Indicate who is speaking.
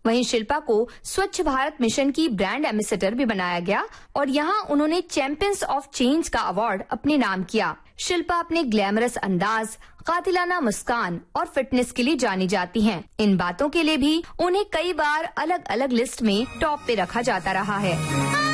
Speaker 1: वहीं शिल्पा को स्वच्छ भारत मिशन की ब्रांड एम्बेसडर भी बनाया गया और यहाँ उन्होंने चैंपियंस ऑफ चेंज का अवार्ड अपने नाम किया। शिल्पा अपने ग्लैमरस अंदाज, कातिलाना मुस्कान और फिटनेस के लिए जानी जाती हैं। इन बातों के लिए भी उन्हें कई बार अलग अलग लिस्ट में टॉप पे रखा जाता रहा है।